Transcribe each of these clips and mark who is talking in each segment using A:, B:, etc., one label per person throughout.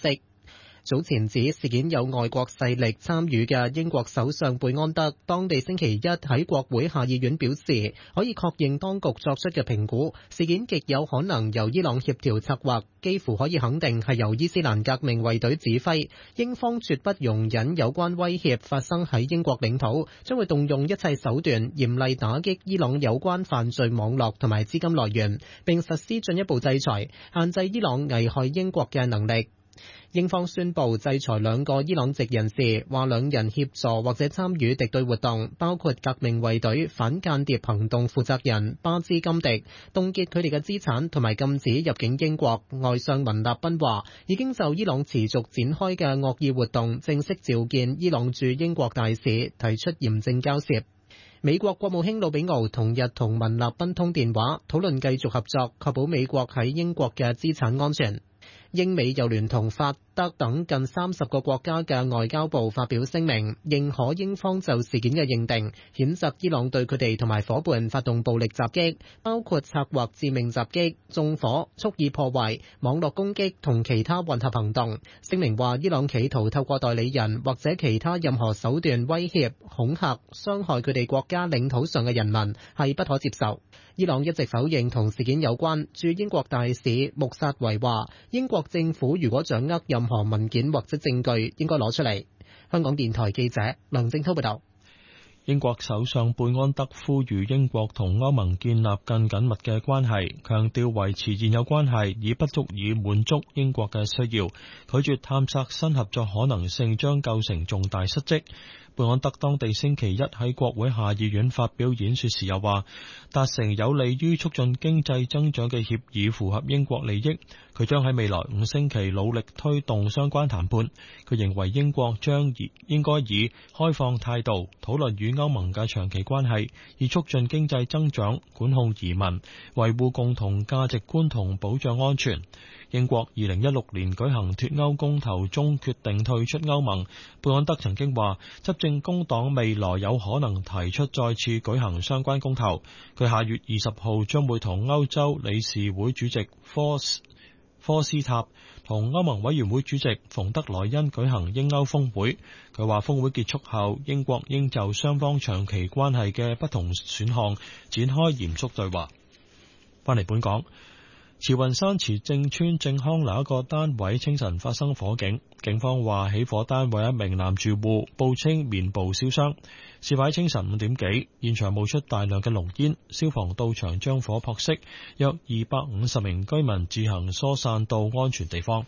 A: 釋。早前指事件有外國勢力參與嘅英國首相貝安德，當地星期一喺國會下議院表示，可以確認當局作出嘅評估，事件極有可能由伊朗協調策劃，幾乎可以肯定係由伊斯蘭革命衛隊指揮。英方絕不容忍有關威脅發生喺英國領土，將會動用一切手段嚴厲打擊伊朗有關犯罪網絡同埋資金來源，並實施進一步制裁，限制伊朗危害英國嘅能力。英方宣布制裁兩個伊朗籍人士，話兩人協助或者參與敵對活動，包括革命衛隊反間諜行動負責人巴茲金迪，凍結佢哋嘅資產同埋禁止入境英國。外相文納賓話，已經就伊朗持續展開嘅惡意活動正式召見伊朗駐英國大使，提出嚴正交涉。美國國務卿魯比奧同日同文納賓通電話，討論繼續合作，確保美國喺英國嘅資產安全。英美又聯同法德等近30個國家嘅外交部發表聲明，認可英方就事件嘅認定，譴責伊朗對佢哋同埋夥伴發動暴力襲擊，包括策劃致命襲擊、縱火、蓄意破壞、網絡攻擊同其他混合行動。聲明話，伊朗企圖透過代理人或者其他任何手段威脅、恐嚇、傷害佢哋國家領土上嘅人民，係不可接受。伊朗一直否認同事件有關。駐英國大使穆薩維話，英國政府如果掌握任何文件或者證據，應該攞出嚟。香港電台記者梁正濤報道。
B: 英國首相貝安德呼籲英國同歐盟建立更緊密嘅關係，強調維持現有關係已不足以滿足英國嘅需要，拒絕探索新合作可能性將構成重大失職。貝安德當地星期一喺國會下議院發表演說時又話，達成有利於促進經濟增長嘅協議符合英國利益，佢將喺未來5星期努力推動相關談判。佢認為英國應該以開放態度討論與歐盟嘅長期關係，以促進經濟增長、管控移民、維護共同價值觀同保障安全。英國2016年舉行脫歐公投中決定退出歐盟。貝安德曾經話，執政工黨未來有可能提出再次舉行相關公投。佢下月20號將會同歐洲理事會主席科斯塔同歐盟委員會主席馮德萊恩舉行英歐峰會。佢話峰會結束後，英國應就雙方長期關係嘅不同選項展開嚴肅對話。翻嚟本港，慈雲山慈正邨正康樓一個單位清晨發生火警，警方話起火單位一名男住戶報稱面部燒傷。事發喺清晨5點幾，現場冒出大量嘅濃煙，消防到場將火撲熄，約250名居民自行疏散到安全地方。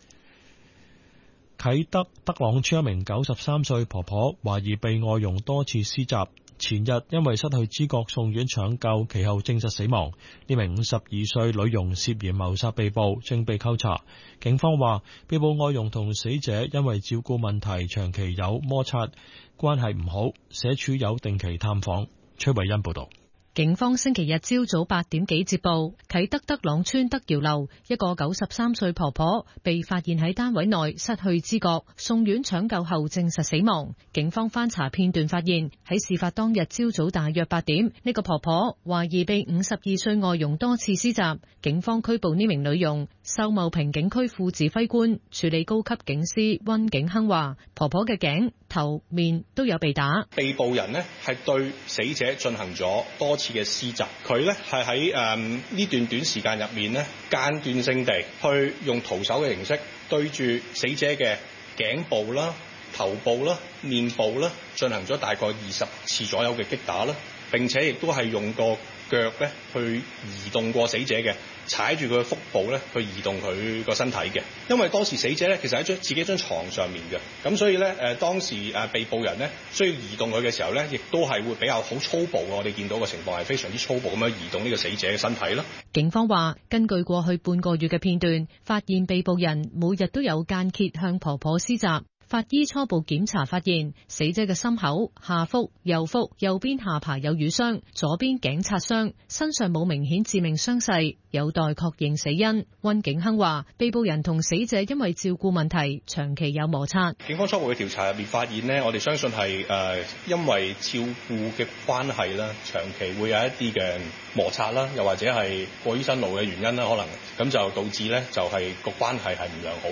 B: 啟德德朗邨一名93歲婆婆懷疑被外傭多次施襲，前日因為失去知覺送院搶救，其後證實死亡。呢名52歲女傭涉嫌謀殺被捕，正被扣查。警方話，被捕外傭同死者因為照顧問題長期有摩擦，關係唔好，社署有定期探訪。崔慧欣報道。
C: 警方星期日朝早8點幾接報，啟德德朗邨德堯樓一個93歲婆婆被發現喺單位內失去知覺，送院搶救後證實死亡。警方翻查片段發現，喺事發當日朝早大約8點，呢個婆婆懷疑被52歲外傭多次施襲。警方拘捕呢名女傭。秀茂坪警區副指揮官處理高級警司溫景亨話，婆婆嘅頸、頭、面都有被打。
D: 被捕人呢係對死者進行咗多次嘅施襲，佢呢係喺呢段短時間入面呢間斷性地去用徒手嘅形式對住死者嘅頸部啦、頭部啦、面部啦進行咗大概20次左右嘅擊打啦，並且亦都係用個腳咧去移動過死者嘅，踩住佢嘅腹部咧去移動佢個身體嘅。因為當時死者咧其實喺自己張床上面嘅，咁所以咧當時被捕人咧需要移動佢嘅時候咧，亦都係會比較好粗暴。我哋見到嘅情況係非常之粗暴咁樣移動呢個死者嘅身體啦。
C: 警方話，根據過去半個月嘅片段，發現被捕人每日都有間歇向婆婆施襲。法醫初步檢查發現，死者嘅心口、下腹、右腹、右邊下巴有瘀傷，左邊頸擦傷，身上冇明顯致命傷勢，有待確認死因。溫景亨話，被捕人同死者因為照顧問題長期有摩擦。
D: 警方初步嘅調查入面發現呢，我哋相信係因為照顧嘅關係啦，長期會有一啲嘅摩擦啦，又或者係過於辛勞嘅原因啦，可能咁就導致呢就係個關係係唔良好嘅。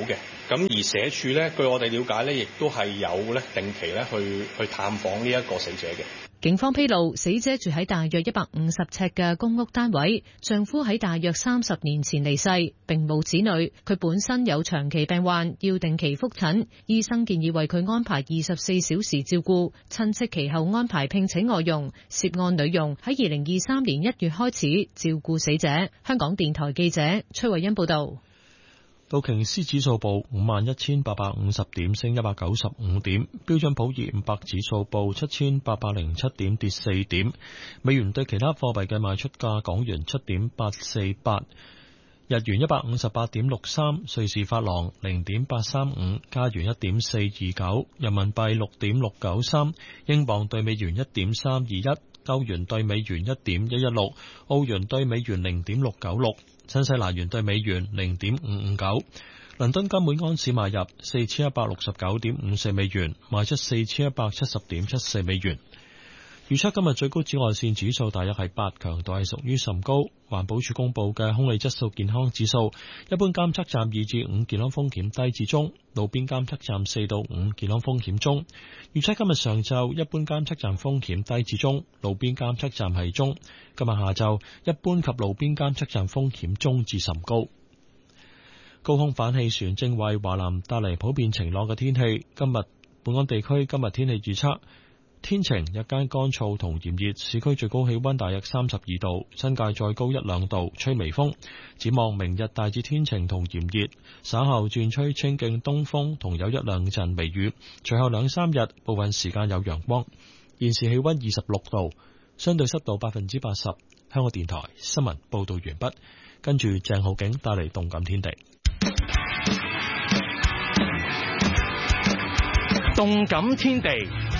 D: 咁而社署咧，據我哋了解咧，亦都係有咧定期咧去探訪呢一個死者嘅。
C: 警方披露，死者住喺大約150尺嘅公屋單位，丈夫喺大約30年前離世，並冇子女。佢本身有長期病患，要定期覆診，醫生建議為佢安排24小時照顧。親戚其後安排聘請外傭，涉案女傭喺2023年1月開始照顧死者。香港電台記者崔慧欣報道。
B: 道瓊斯指數報51,850點，升195點；標準普爾500指數報7,807點，跌4點。美元對其他貨幣嘅賣出價：港元7.848，日元158.63，瑞士法郎0.835，加元1.429，人民幣6.693，英鎊對美元1.321，歐元對美元1.116，澳元對美元0.696。新西蘭元對美元0.559，倫敦金每安士買入4169.54美元，賣出4170.74美元。預測今日最高紫外線指數大約係8，強度係屬於甚高。環保署公布嘅空氣質素健康指數，一般監測站2至5，健康風險低至中；路邊監測站4到5，健康風險中。預測今日上晝一般監測站風險低至中，路邊監測站係中。今日下晝一般及路邊監測站風險中至甚高。高空反氣旋正為華南帶嚟普遍晴朗嘅天氣。本港地區今日天氣預測。天晴，日間乾燥同炎熱，市區最高氣溫大約32度，新界再高1-2度，吹微風。展望明日大致天晴同炎熱，稍後轉吹清勁東風同有1-2陣微雨，隨後2-3日部分時間有陽光。現時氣溫26度，相對濕度80%。香港電台新聞報道完畢，跟住鄭浩景帶嚟動感天地。
E: 動感天地。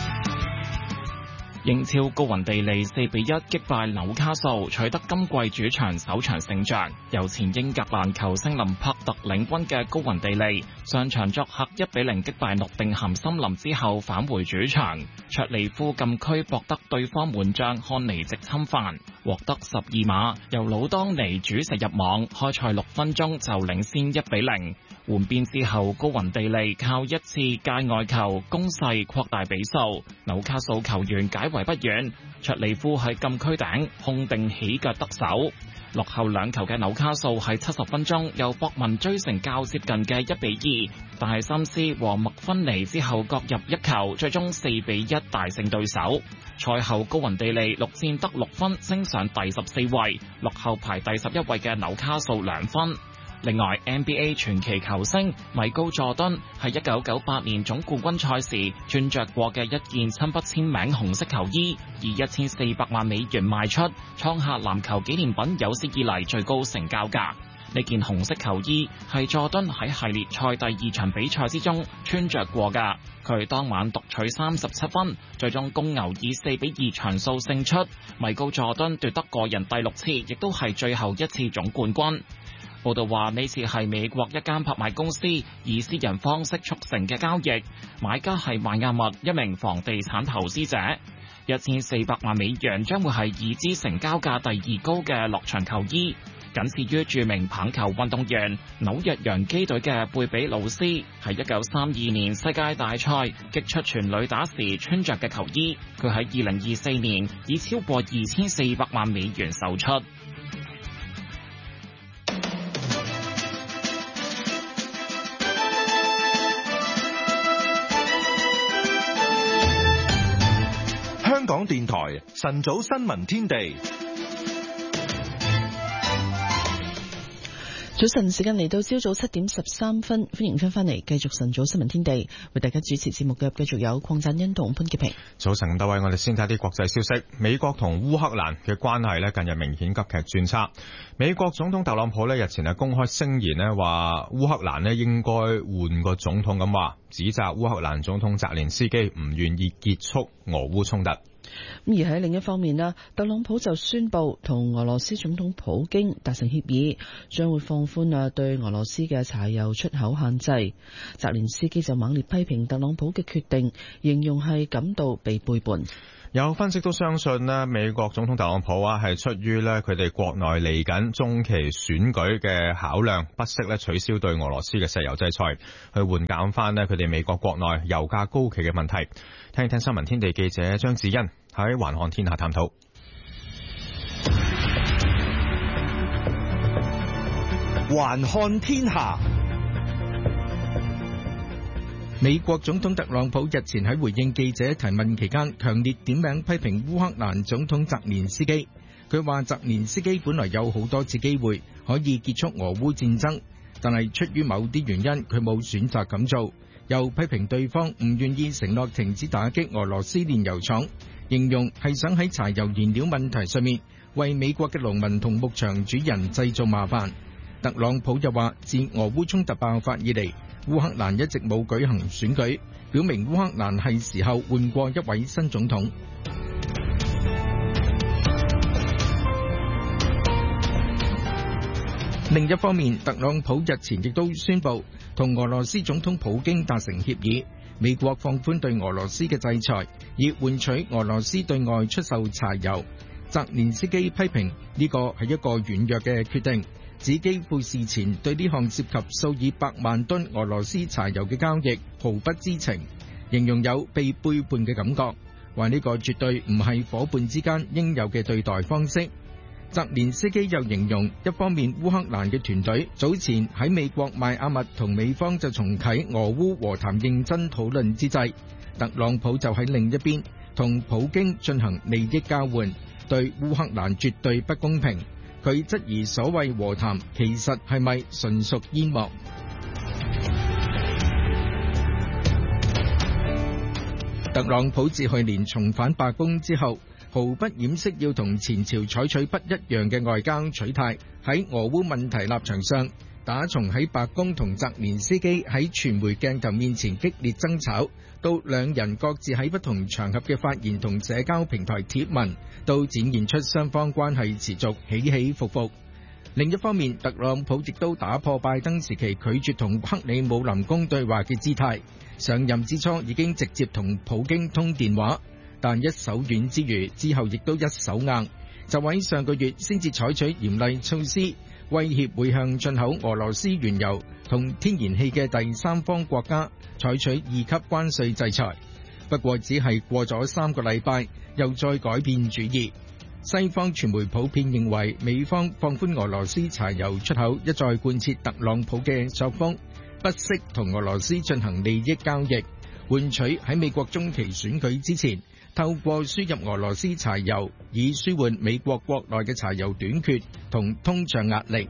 E: 英超高雲地利4-1擊敗紐卡素，取得今季主場首場勝仗。由前英格蘭球星林柏特領軍嘅高雲地利，上場作客1-0擊敗諾定咸森林之後返回主場。卓利夫禁區博得對方門將漢尼直侵犯，獲得12碼，由魯當尼主射入網，開賽6分鐘就領先1-0。換邊之後，高雲地利靠一次界外球攻勢擴大比數，紐卡素球員解圍不遠，卓利夫喺禁區頂控定起腳得手。落後2球嘅紐卡素喺70分鐘由博文追成較接近嘅1-2，但係森斯和麥芬尼之後各入1球，最終4-1大勝對手。賽後高雲地利6戰得6分，升上第14位，落後排第11位嘅紐卡素2分。另外 NBA 傳奇球星米高佐敦喺1998年總冠軍賽時穿着過嘅一件親筆簽名紅色球衣，以$1400萬賣出，創下籃球紀念品有史以嚟最高成交價。呢件紅色球衣係佐敦喺系列賽第2場比賽之中穿着過㗎。佢當晚獨取37分，最終公牛以4-2場數勝出。米高佐敦奪得個人第6次，亦都係最後一次總冠軍。報道話呢次係美國一間拍賣公司以私人方式促成嘅交易，買家係邁阿密一名房地產投資者。$1400萬將會係已知成交價第2高嘅落場球衣，僅次於著名棒球運動員紐約洋基隊嘅貝比魯斯喺1932年世界大賽擊出全壘打時穿着嘅球衣。佢喺2024年以超過$2400萬售出。
F: 香港電台晨早新聞天地，
G: 早晨時間嚟到朝早7點13分，歡迎翻嚟繼續晨早新聞天地，為大家主持節目嘅繼續有鄺振恩同潘潔平。
H: 早晨各位，我哋先睇啲國際消息。美國同烏克蘭嘅關係近日明顯急劇轉差。美國總統特朗普日前公開聲言話烏克蘭應該換個總統咁話，指責烏克蘭總統澤連斯基唔願意結束俄烏衝突。
G: 而喺另一方面咧，特朗普就宣布同俄羅斯總統普京達成協議，將會放寬對俄羅斯嘅柴油出口限制。澤連斯基就猛烈批評特朗普嘅決定，形容係感到被背叛。
H: 有分析都相信呢，美國總統特朗普係出於呢佢哋國內嚟緊中期選舉嘅考量，不惜呢取消對俄羅斯嘅石油制裁，去緩減翻呢佢哋美國國內油價高企嘅問題。聽聽新聞天地記者張子欣喺環看天下探討。
I: 環看天下。美國總統特朗普日前喺回應記者提問期間，強烈點名批評烏克蘭總統澤連斯基。佢話澤連斯基本來有好多次機會可以結束俄烏戰爭，但係出於某啲原因，佢冇選擇咁做。又批評對方唔願意承諾停止打擊俄羅斯煉油廠，形容係想喺柴油燃料問題上面為美國嘅農民同牧場主人製造麻煩。特朗普又話，自俄烏衝突爆發以嚟，烏克蘭一直冇舉行選舉，表明烏克蘭係時候換過一位新總統。另一方面，特朗普日前亦都宣布同俄羅斯總統普京達成協議，美國放寬對俄羅斯嘅制裁，以換取俄羅斯對外出售柴油。澤連斯基批評呢個係一個軟弱嘅決定，指基輔事前對呢項涉及數以百萬噸俄羅斯柴油嘅交易毫不知情，形容有被背叛嘅感覺，話呢個絕對唔係夥伴之間應有嘅對待方式。澤連斯基又形容，一方面烏克蘭嘅團隊早前喺美國邁阿密同美方就重啟俄烏和談認真討論之際，特朗普就喺另一邊同普京進行利益交換，對烏克蘭絕對不公平。佢質疑所謂和談其實係咪純屬煙幕。特朗普自去年重返白宮之後，毫不掩飾要同前朝採取不一樣嘅外交取態，喺俄烏問題立場上，打從喺白宮同澤連斯基喺傳媒鏡頭面前激烈爭吵，到兩人各自喺不同場合嘅發言同社交平台貼文，都展現出雙方關係持續起起伏伏。另一方面，特朗普亦都打破拜登時期拒絕同克里姆林宮對話嘅姿態，上任之初已經直接同普京通電話，但一手軟之餘，之後亦都一手硬，就喺上個月先至採取嚴厲措施，威脅會向進口俄羅斯原油同天然氣嘅第三方國家採取2級關稅制裁。不過只係過咗3個禮拜，又再改變主意。西方傳媒普遍認為，美方放寬俄羅斯柴油出口一再貫徹特朗普嘅作風，不惜同俄羅斯進行利益交易，換取喺美國中期選舉之前，透過輸入俄羅斯柴油，以舒緩美國國內嘅柴油短缺同通脹壓力。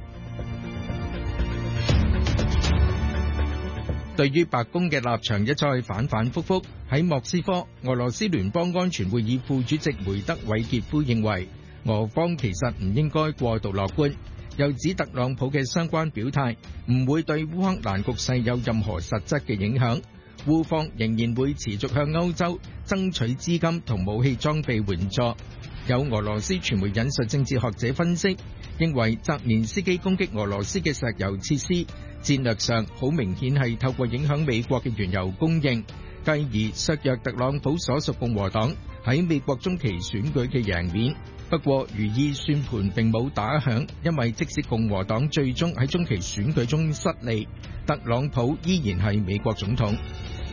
I: 對於白宮嘅立場一再反反覆覆，喺莫斯科，俄羅斯聯邦安全會議副主席梅德韋傑夫認為，俄方其實唔應該過度樂觀，又指特朗普嘅相關表態唔會對烏克蘭局勢有任何實質嘅影響，烏方仍然會持續向歐洲爭取資金同武器裝備援助。有俄羅斯傳媒引述政治學者分析，認為澤連斯基攻擊俄羅斯嘅石油設施，戰略上好明顯係透過影響美國嘅原油供應，繼而削弱特朗普所屬共和黨喺美國中期選舉嘅贏面。不過如意算盤並冇打響，因為即使共和黨最終喺中期選舉中失利，特朗普依然係美國總統。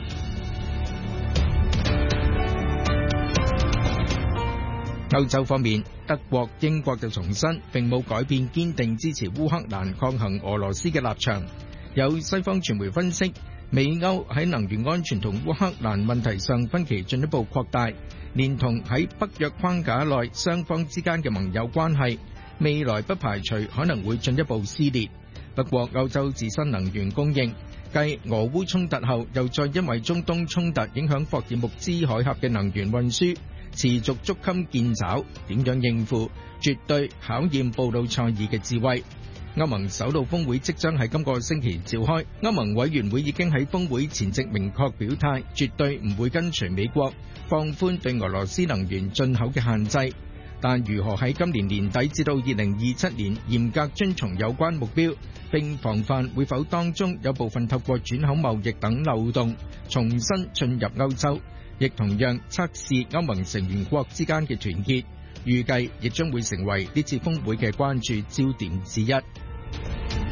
I: 歐洲方面，德國、英國就重申並冇改變堅定支持烏克蘭抗衡俄羅斯嘅立場。有西方傳媒分析，美歐喺能源安全同烏克蘭問題上分歧進一步擴大，連同喺北約框架內雙方之間嘅盟友關係，未來不排除可能會進一步撕裂。不過歐洲自身能源供應，繼俄烏衝突後，又再因為中東衝突影響霍爾木茲海峽嘅能源運輸，持續捉襟見肘，點樣應付，絕對考驗布魯塞爾嘅智慧。歐盟首腦峰會即將喺今個星期召開，歐盟委員會已經喺峰會前夕明確表態，絕對唔會跟隨美國放寬對俄羅斯能源進口嘅限制。但如何喺今年年底至到2027年嚴格遵從有關目標，並防範會否當中有部分透過轉口貿易等漏洞重新進入歐洲， 亦同樣測試歐盟成員國之間嘅團結，預計亦將會成為呢次峰會嘅關注焦點之一。